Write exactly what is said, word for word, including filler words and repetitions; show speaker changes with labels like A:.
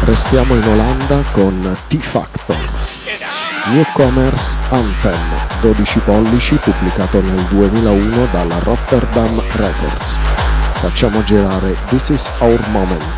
A: Restiamo in Olanda con T-Factor, Newcomers Anthem, dodici pollici, pubblicato nel duemilauno dalla Rotterdam Records. Facciamo girare This Is Our Moment.